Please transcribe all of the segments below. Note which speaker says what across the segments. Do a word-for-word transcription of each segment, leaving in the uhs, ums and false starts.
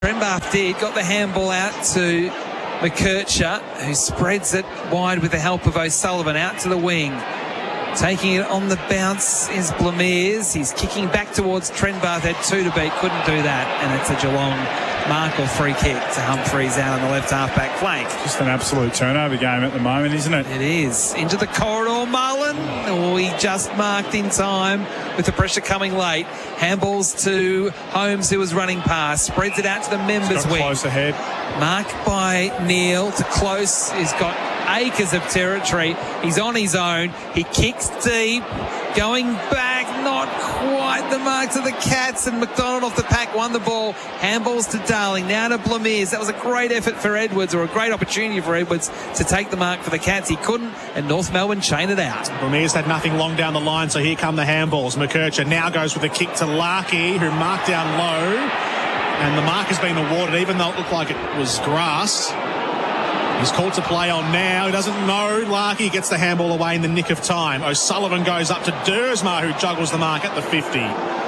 Speaker 1: Trenbath did, got the handball out to McKercher, who spreads it wide with the help of O'Sullivan out to the wing. Taking it on the bounce is Blamiers. He's kicking back towards Trenbath, had two to beat, couldn't do that, and it's a Geelong mark or free kick to Humphreys out on the left half-back flank.
Speaker 2: Just an absolute turnover game at the moment, isn't it?
Speaker 1: It is. Into the corridor, Mullen. Oh, he just marked in time with the pressure coming late. Handballs to Holmes, who was running past. Spreads it out to the members' wing.
Speaker 2: Close ahead.
Speaker 1: Marked by Neil to close. He's got acres of territory. He's on his own. He kicks deep. Going back, not quite the mark to the Cats, and McDonald off the pack won the ball. Handballs to Darling, now to Blamiers. That was a great effort for Edwards, or a great opportunity for Edwards to take the mark for the Cats. He couldn't, and North Melbourne chain it out.
Speaker 3: Blamiers had nothing long down the line, so here come the handballs. McKercher now goes with a kick to Larkey, who marked down low, and the mark has been awarded, even though it looked like it was grass. He's called to play on now. He doesn't know. Larkey gets the handball away in the nick of time. O'Sullivan goes up to Dersma, who juggles the mark at the fifty.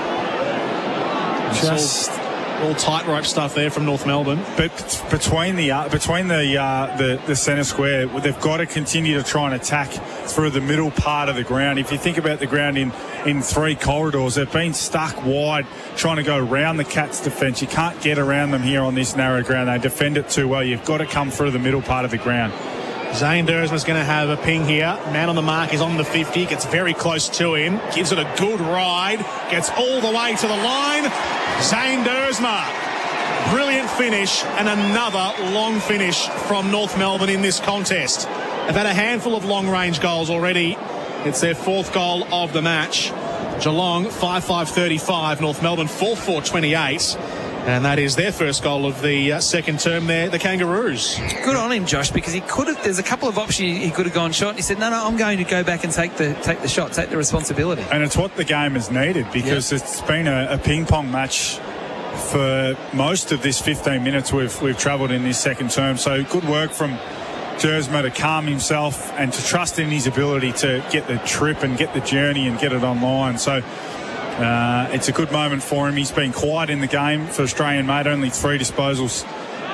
Speaker 3: Just all, all tightrope stuff there from North Melbourne.
Speaker 2: But between the uh, between the, uh, the the centre square, they've got to continue to try and attack through the middle part of the ground. If you think about the ground in, in three corridors, they've been stuck wide trying to go around the Cats' defence. You can't get around them here on this narrow ground. They defend it too well. You've got to come through the middle part of the ground.
Speaker 3: Zane Dersma's going to have a ping here. Man on the mark is on the fifty, gets very close to him, gives it a good ride, gets all the way to the line. Zane Dersma, brilliant finish, and another long finish from North Melbourne in this contest. They've had a handful of long-range goals already. It's their fourth goal of the match. Geelong five five thirty-five, North Melbourne four four twenty-eight. And that is their first goal of the uh, second term there, the Kangaroos.
Speaker 1: Good on him, Josh, because he could have, there's a couple of options he could have gone shot. And he said, no, no, I'm going to go back and take the take the shot, take the responsibility.
Speaker 2: And it's what the game has needed, because yep. It's been a, a ping-pong match for most of this fifteen minutes we've, we've travelled in this second term. So good work from Dersma to calm himself and to trust in his ability to get the trip and get the journey and get it online. So Uh, it's a good moment for him. He's been quiet in the game for Australian mate, only three disposals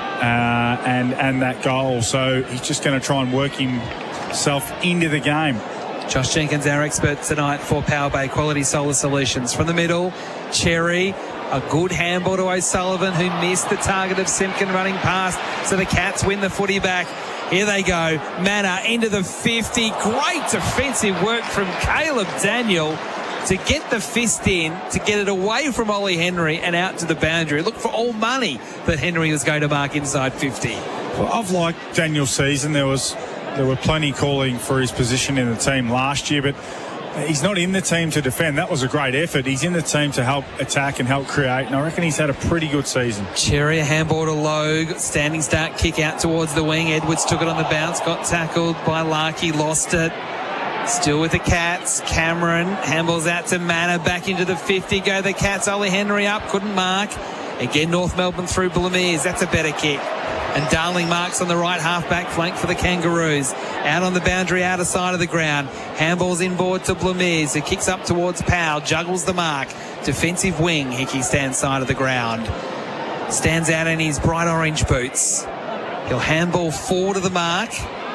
Speaker 2: uh, and and that goal. So he's just going to try and work himself into the game.
Speaker 1: Josh Jenkins, our expert tonight for Power Bay Quality Solar Solutions. From the middle, Cherry, a good handball to O'Sullivan, who missed the target of Simpkin running past. So the Cats win the footy back. Here they go. Manor into the fifty. Great defensive work from Caleb Daniel to get the fist in, to get it away from Ollie Henry and out to the boundary. Look for all money that Henry was going to mark inside fifty.
Speaker 2: Well, I've liked Daniel's season. There was there were plenty calling for his position in the team last year, but he's not in the team to defend. That was a great effort. He's in the team to help attack and help create, and I reckon he's had a pretty good season.
Speaker 1: Cherry, a handball to Logue, standing start, kick out towards the wing. Edwards took it on the bounce, got tackled by Larkey, lost it. Still with the Cats. Cameron handballs out to Manor, back into the fifty. Go the Cats. Ollie Henry up, couldn't mark. Again, North Melbourne through Blamiers. That's a better kick. And Darling marks on the right half-back flank for the Kangaroos. Out on the boundary, outer side of the ground. Handballs inboard to Blamiers, who kicks up towards Powell, juggles the mark. Defensive wing, Hickey stands side of the ground. Stands out in his bright orange boots. He'll handball forward of the mark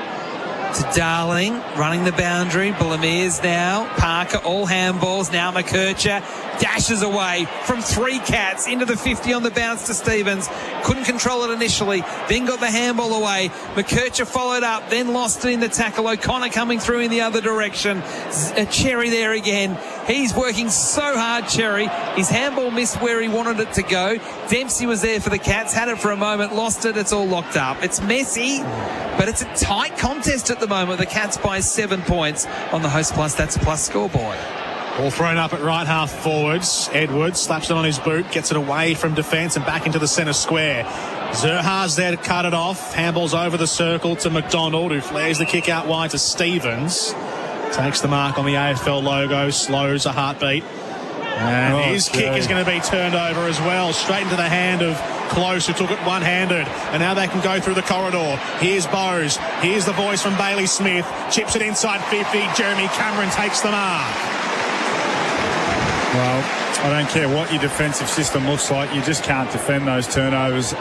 Speaker 1: to Darling, running the boundary. Blamiers now. Parker, all handballs. Now McKercher dashes away from three Cats into the fifty on the bounce to Stevens. Couldn't control it initially, then got the handball away. McKercher followed up, then lost it in the tackle. O'Connor coming through in the other direction. A Cherry there again. He's working so hard, Cherry. His handball missed where he wanted it to go. Dempsey was there for the Cats, had it for a moment, lost it. It's all locked up. It's messy, but it's a tight contest at the moment. The Cats by seven points on the Host Plus That's a Plus scoreboard.
Speaker 3: Ball thrown up at right half forwards. Edwards slaps it on his boot, gets it away from defence and back into the centre square. Zerha's there to cut it off. Handballs over the circle to McDonald, who flares the kick out wide to Stevens. Takes the mark on the A F L logo, slows a heartbeat. And oh, his kick is going to be turned over as well, straight into the hand of Close, who took it one-handed. And now they can go through the corridor. Here's Bowes. Here's the voice from Bailey Smith. Chips it inside fifty. Jeremy Cameron takes the mark.
Speaker 2: Well, I don't care what your defensive system looks like. You just can't defend those turnovers